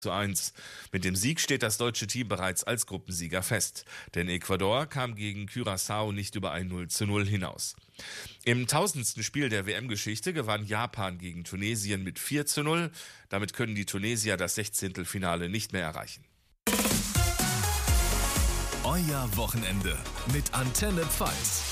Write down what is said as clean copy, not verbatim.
1. Mit dem Sieg steht das deutsche Team bereits als Gruppensieger fest. Denn Ecuador kam gegen Curaçao nicht über ein 0:0 hinaus. Im 1000. Spiel der WM-Geschichte gewann Japan gegen Tunesien mit 4:0. Damit können die Tunesier das 16. nicht mehr erreichen. Euer Wochenende mit Antenne Pfalz.